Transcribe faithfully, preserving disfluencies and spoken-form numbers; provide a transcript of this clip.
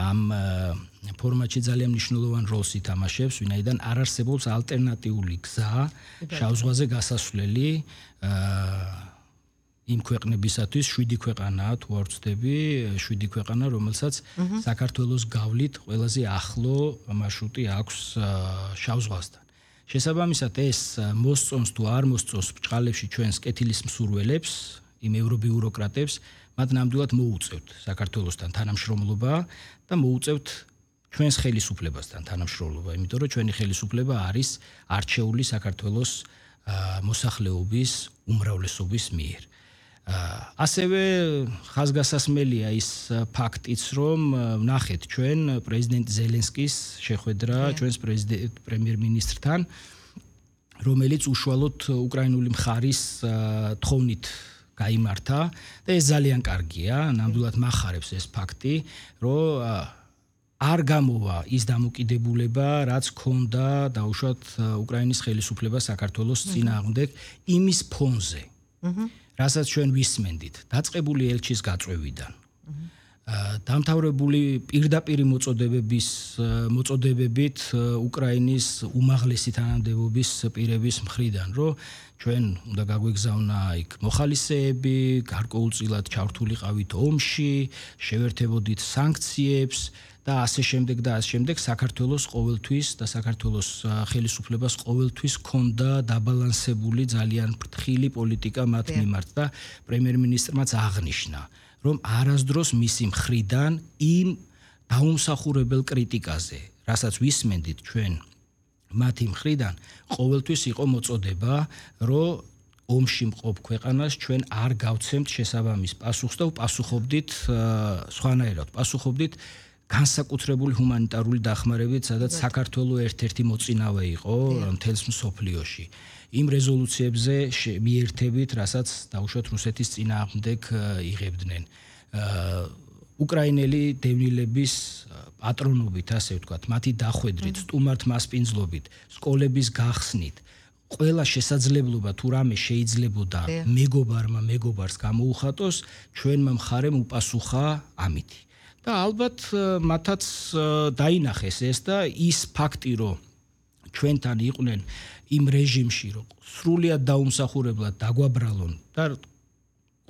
ამ ფორმატში ძალიან მნიშვნელოვან როლს ითამაშებს, ვინაიდან არ არსებობს ალტერნატიული გზა შავ ზღვაზე გასასვლელი იმ ქვეყნებისათვის, შვიდი ქვეყანაა თუ არ ვცდები, შვიდი ქვეყანა, რომელსაც საქართველოს გავლით ყველაზე ახლო მარშრუტი აქვს შავ ზღვასთან. შესაბამისად ეს მოსწონს თუ არ მოსწონს ბჭყალებში ჩვენს კეთილის მსურველებს, იმ ევრობიუროკრატებს, მათ ნამდვილად მოუწევთ საქართველოსთან თანამშრომლობა და მოუწევთ ჩვენს ხელისუფლებასთან თანამშრომლობა, იმიტომ რომ ჩვენი ხელისუფლება არის არჩეული საქართველოს მოსახლეობის უმრავლესობის მიერ. ასევე ხაზგასასმელია ის ფაქტიც, რომ ვნახეთ ჩვენ პრეზიდენტ ზელენსკის შეხვედრა ჩვენს პრემიერ-მინისტრთან, რომელიც უშუალოდ უკრაინული მხარის თხოვნით გაიმართა და ეს ძალიან კარგია, ნამდვილად მახარებს ეს ფაქტი, რომ არ გამოვა ის დამოკიდებულება, რაც ქონდა დაუშვათ უკრაინის ხელისუფლებას საქართველოს წინააღმდეგ იმის ფონზე. რასაც ჩვენ ვისმენდით, დაწყებული ელჩის გაწვევიდან. დამთავრებული პირდაპირი მოწოდებების მოწოდებებით უკრაინის უმაღლესი თანამდებობის პირების მხრიდან, რომ ჩვენ უნდა გაგვეგზავნა იქ მოხალისეები, გარკვეულწილად ჩართულიყავით ომში, შევერთებოდით სანქციებს და ასე შემდეგ და ასე შემდეგ საქართველოს ყოველთვის და საქართველოს ხელისუფლებას ყოველთვის ჰქონდა დაბალანსებული ძალიან ფრთხილი პოლიტიკა მათ მიმართ და პრემიერ-მინისტრმაც აღნიშნა, რომ არასდროს მისი მხრიდან იმ დაუმსახურებელ კრიტიკაზე, რასაც ვისმენდით ჩვენ მათი მხრიდან, ყოველთვის იყო მოწოდება, რომ ომში მყოფ ქვეყანას ჩვენ არ გავცემთ შესაბამის პასუხს და ვპასუხობდით სხვანაირად, ვპასუხობდით განსაკუთრებული ჰუმანიტარული დახმარებით, სადაც საქართველოს ერთ-ერთი მოწინავე იყო მთელს მსოფლიოში. იმ რეზოლუციებზე მიერთებით, რასაც დაუშვათ რუსეთის წინააღმდეგ იღებდნენ. უკრაინელი დევნილების პატრონობით, ასე ვთქვათ, მათი დახვედრით, სტუმართ მასპინძლობით, სკოლების გახსნით, ყველა შესაძლებლობა თუ რამე შეიძლებოდა მეგობარმა მეგობარს გამოუხატოს, ჩვენმა მხარემ უპასუხა ამითი. და ალბათ მათაც დაინახეს ეს და ის ფაქტი, რომ ჩვენთან იყვნენ იმ რეჟიმში, რომ სრულიად დაუმსახურებლად დაგვაბრალონ და